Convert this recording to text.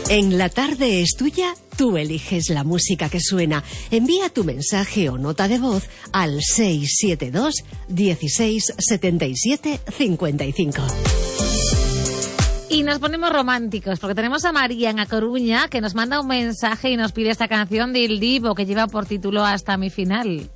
En La Tarde es Tuya, tú eliges la música que suena. Envía tu mensaje o nota de voz al 672 16 77 55. Y nos ponemos románticos porque tenemos a María en A Coruña que nos manda un mensaje y nos pide esta canción de Il Divo que lleva por título Hasta mi final.